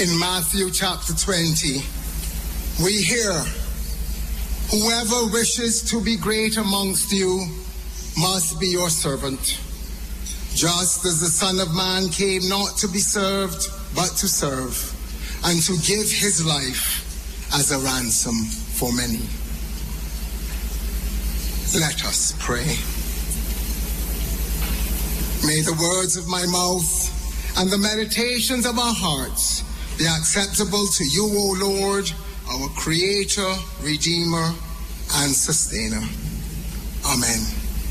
In Matthew chapter 20, we hear, whoever wishes to be great amongst you must be your servant. Just as the Son of Man came not to be served, but to serve, and to give his life as a ransom for many. Let us pray. May the words of my mouth and the meditations of our hearts be acceptable to you, O Lord, our Creator, Redeemer, and Sustainer. Amen.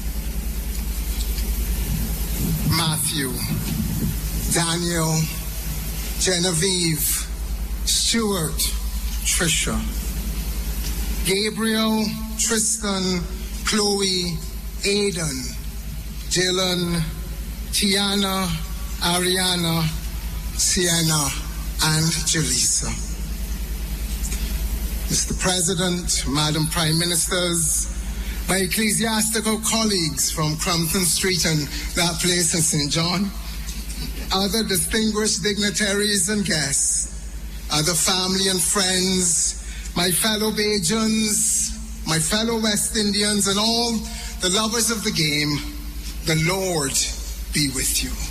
Matthew, Daniel, Genevieve, Stuart, Trisha, Gabriel, Tristan, Chloe, Aidan, Dylan, Tiana, Ariana, Sienna, and Jaleesa. Mr. President, Madam Prime Ministers, my ecclesiastical colleagues from Crumpton Street and that place in St. John, other distinguished dignitaries and guests, other family and friends, my fellow Bajans, my fellow West Indians, and all the lovers of the game, the Lord be with you.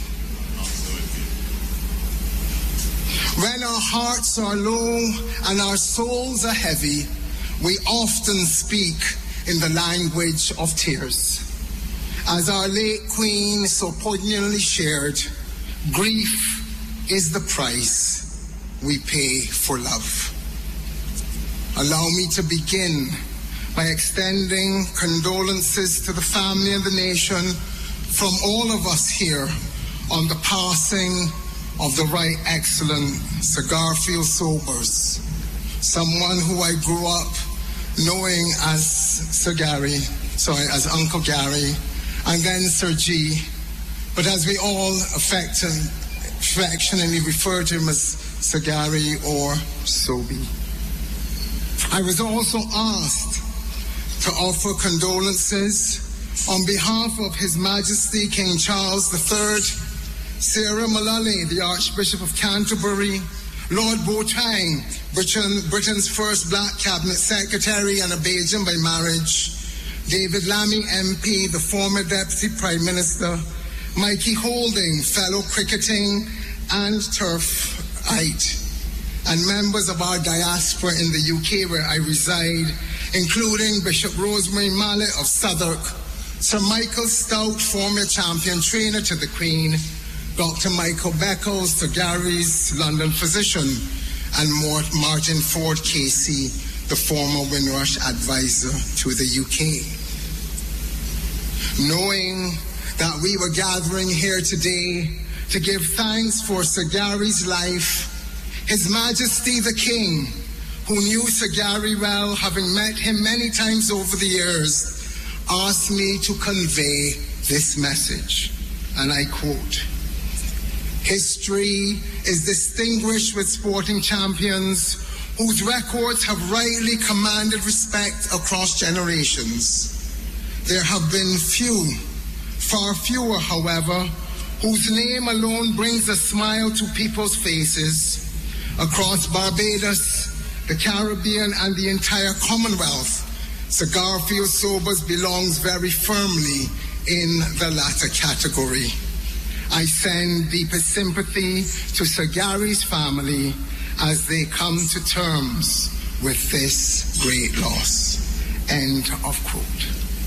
When our hearts are low and our souls are heavy, we often speak in the language of tears. As our late Queen so poignantly shared, grief is the price we pay for love. Allow me to begin by extending condolences to the family and the nation from all of us here on the passing of the Right Excellent Sir Garfield Sobers, someone who I grew up knowing as as Uncle Gary, and then Sir G, but as we all affectionately refer to him as Sir Gary or Sobi. I was also asked to offer condolences on behalf of His Majesty King Charles III, Sarah Mullally, the Archbishop of Canterbury, Lord Boateng, Britain's first black cabinet secretary and a Bajan by marriage, David Lammy MP, the former Deputy Prime Minister, Mikey Holding, fellow cricketing and turfite, and members of our diaspora in the UK where I reside, including Bishop Rosemary Mallet of Southwark, Sir Michael Stout, former champion trainer to the Queen, Dr. Michael Beckles, Sir Gary's London physician, and Martin Ford Casey, the former Windrush advisor to the UK. Knowing that we were gathering here today to give thanks for Sir Gary's life, His Majesty the King, who knew Sir Gary well, having met him many times over the years, asked me to convey this message, and I quote, "History is distinguished with sporting champions whose records have rightly commanded respect across generations. There have been few, far fewer, however, whose name alone brings a smile to people's faces. Across Barbados, the Caribbean, and the entire Commonwealth, Sir Garfield Sobers belongs very firmly in the latter category. I send deepest sympathy to Sir Gary's family as they come to terms with this great loss." End of quote.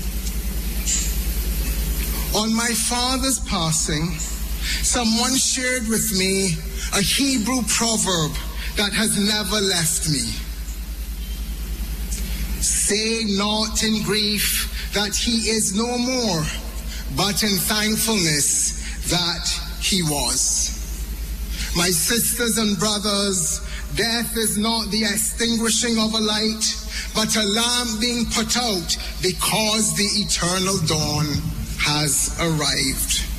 On my father's passing, someone shared with me a Hebrew proverb that has never left me. "Say not in grief that he is no more, but in thankfulness that he was." My sisters and brothers, death is not the extinguishing of a light, but a lamp being put out because the eternal dawn has arrived.